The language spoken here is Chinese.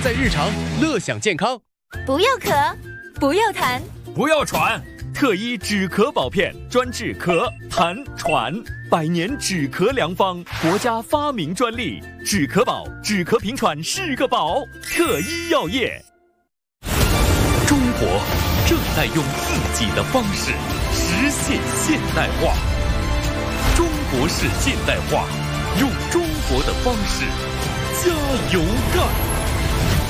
在日常，乐享健康。 不要咳，不要痰， 不要喘。特医止咳宝片专治咳、痰、喘，100年止咳良方，国家发明专利。止咳宝，止咳平喘是个宝。特医药业。中国正在用自己的方式实现现代化。中国式现代化，用中国的方式加油干。